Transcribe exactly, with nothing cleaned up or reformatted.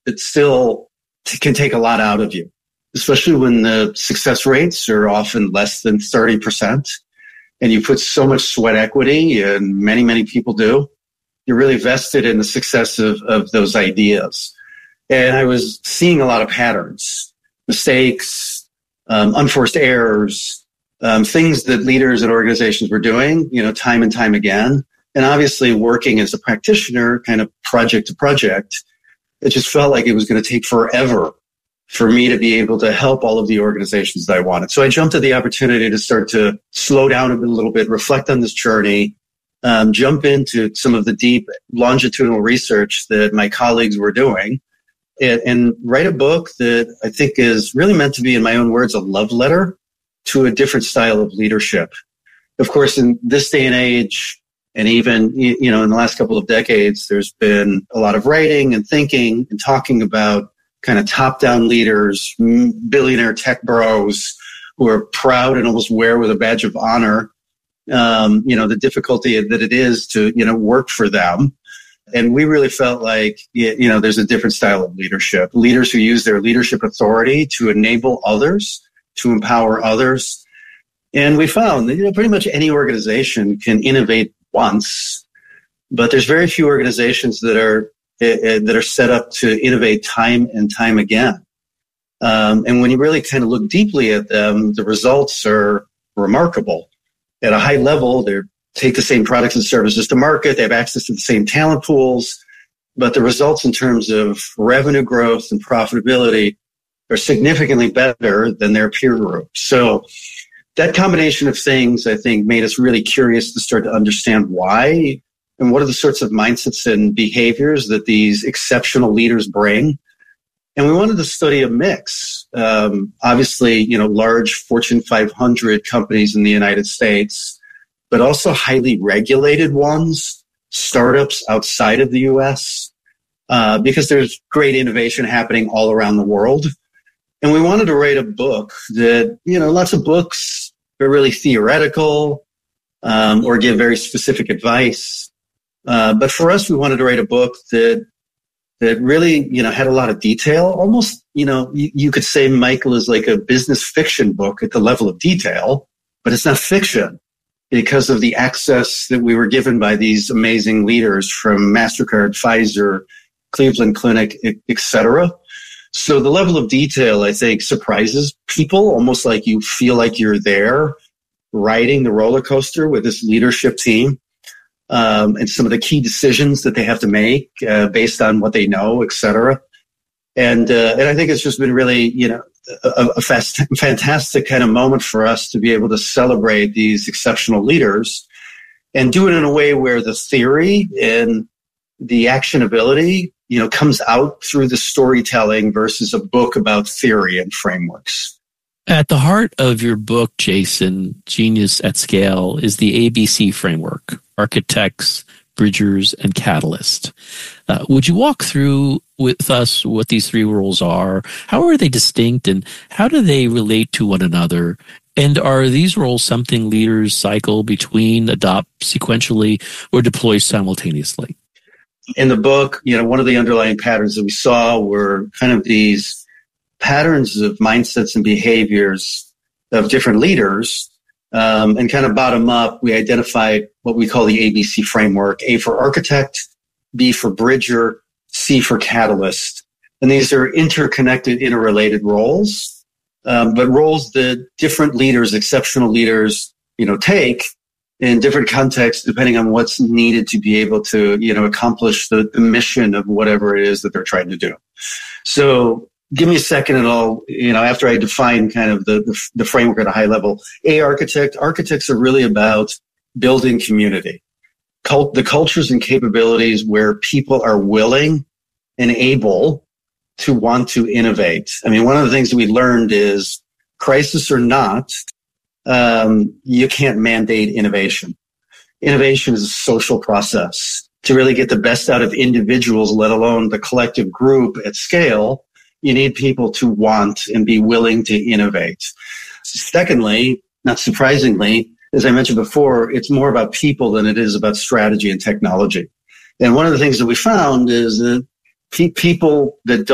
it still t- can take a lot out of you, especially when the success rates are often less than thirty percent. And you put so much sweat equity, and many, many people do. You're really vested in the success of, of those ideas. And I was seeing a lot of patterns, mistakes, um, unforced errors, um, things that leaders and organizations were doing, you know, time and time again. And obviously working as a practitioner, kind of project to project, it just felt like it was going to take forever for me to be able to help all of the organizations that I wanted. So I jumped at the opportunity to start to slow down a, bit, a little bit, reflect on this journey, um, jump into some of the deep longitudinal research that my colleagues were doing, and, and write a book that I think is really meant to be, in my own words, a love letter to a different style of leadership. Of course, in this day and age, and even, you know, in the last couple of decades, there's been a lot of writing and thinking and talking about kind of top-down leaders, billionaire tech bros who are proud and almost wear with a badge of honor, um, you know, the difficulty that it is to, you know, work for them. And we really felt like, you know, there's a different style of leadership. Leaders who use their leadership authority to enable others, to empower others. And we found that, you know, pretty much any organization can innovate once, but there's very few organizations that are uh, that are set up to innovate time and time again. Um, and when you really kind of look deeply at them, the results are remarkable. At a high level, they take the same products and services to market. They have access to the same talent pools, but the results in terms of revenue growth and profitability are significantly better than their peer group. So that combination of things, I think, made us really curious to start to understand why and what are the sorts of mindsets and behaviors that these exceptional leaders bring. And we wanted to study a mix. Um, obviously, you know, large Fortune five hundred companies in the United States, but also highly regulated ones, startups outside of the U S, uh, because there's great innovation happening all around the world. And we wanted to write a book that, you know, lots of books are really theoretical, um, or give very specific advice. Uh, but for us, we wanted to write a book that, that really, you know, had a lot of detail. Almost, you know, you, you could say Michael is like a business fiction book at the level of detail, but it's not fiction because of the access that we were given by these amazing leaders from MasterCard, Pfizer, Cleveland Clinic, et cetera. So the level of detail, I think, surprises people, almost like you feel like you're there riding the roller coaster with this leadership team, um, and some of the key decisions that they have to make uh, based on what they know, et cetera. And, uh, and I think it's just been really, you know, a, a fast, fantastic kind of moment for us to be able to celebrate these exceptional leaders and do it in a way where the theory and the actionability, you know, comes out through the storytelling versus a book about theory and frameworks. At the heart of your book, Jason, Genius at Scale, is the A B C framework: architects, bridgers, and catalyst. Uh, would you walk through with us what these three roles are? How are they distinct, and how do they relate to one another? And are these roles something leaders cycle between, adopt sequentially, or deploy simultaneously? In the book, you know, one of the underlying patterns that we saw were kind of these patterns of mindsets and behaviors of different leaders. Um, and kind of bottom up, we identified what we call the A B C framework: A for architect, B for bridger, C for catalyst. And these are interconnected, interrelated roles, um, but roles that different leaders, exceptional leaders, you know, take in different contexts, depending on what's needed to be able to, you know, accomplish the, the mission of whatever it is that they're trying to do. So give me a second and I'll, you know, after I define kind of the, the, the framework at a high level. A, architect. Architects are really about building community, Cult, the cultures and capabilities where people are willing and able to want to innovate. I mean, one of the things that we learned is, crisis or not, um, you can't mandate innovation. Innovation is a social process. To really get the best out of individuals, let alone the collective group at scale, you need people to want and be willing to innovate. Secondly, not surprisingly, as I mentioned before, it's more about people than it is about strategy and technology. And one of the things that we found is that pe- people that don't